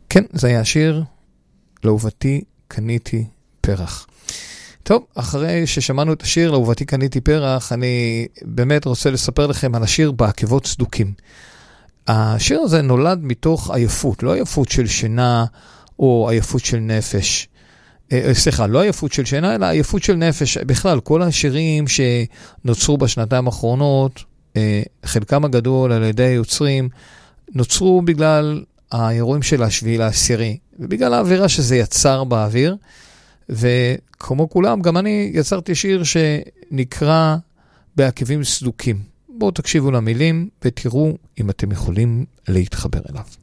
כן, זה היה השיר, לאהובתי קניתי פרח. טוב, אחרי ששמענו את השיר, לאהובתי קניתי פרח, אני באמת רוצה לספר לכם על השיר בעקבות צדוקים. השיר הזה נולד מתוך עייפות, לא עייפות של שינה או עייפות של נפש. סליחה, לא עייפות של שינה, אלא עייפות של נפש. בכלל, כל השירים שנוצרו בשנתיים האחרונות, חלקם הגדול על ידי יוצרים, נוצרו בגלל האירועים של השביעי לעשירי, ובגלל האווירה שזה יצר באוויר, וכמו כולם, גם אני יצרתי שיר שנקרא בעקבים סדוקים. בואו תקשיבו למילים ותראו אם אתם יכולים להתחבר אליו.